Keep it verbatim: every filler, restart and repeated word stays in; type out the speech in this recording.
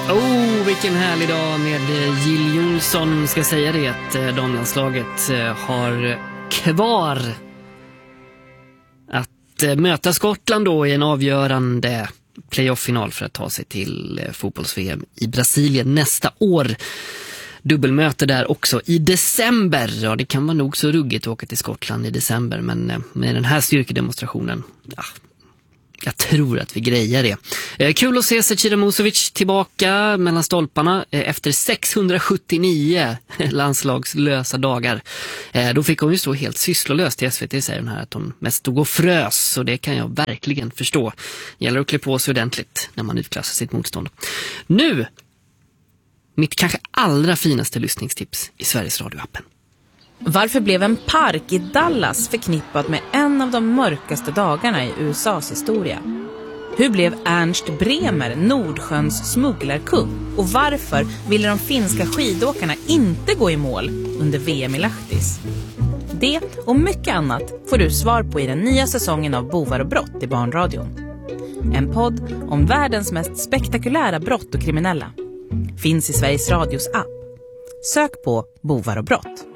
Oh, vilken härlig dag med Jill Johnson. Ska säga det att damlandslaget har kvar att möta Skottland då i en avgörande playoff-final för att ta sig till fotbolls-V M i Brasilien nästa år. Dubbelmöte där också i december. Ja, det kan vara nog så ruggigt att åka till Skottland i december, men med den här styrkedemonstrationen, ja, jag tror att vi grejer det. Eh, kul att se Zecira Musovic tillbaka mellan stolparna eh, efter sexhundrasjuttionio landslagslösa dagar. Eh, då fick hon ju stå helt sysslolös. Till S V T säger hon här att hon mest stod och frös, så det kan jag verkligen förstå. Gäller att klä på sig ordentligt när man utklassar sitt motstånd. Nu, mitt kanske allra finaste lyssningstips i Sveriges Radio-appen. Varför blev en park i Dallas förknippad med en av de mörkaste dagarna i U S A:s historia? Hur blev Ernst Bremer Nordsjöns smugglarkung? Och varför ville de finska skidåkarna inte gå i mål under V M i Lahtis? Det och mycket annat får du svar på i den nya säsongen av Bovar och brott i Barnradion. En podd om världens mest spektakulära brott och kriminella. Finns i Sveriges Radios app. Sök på Bovar och brott.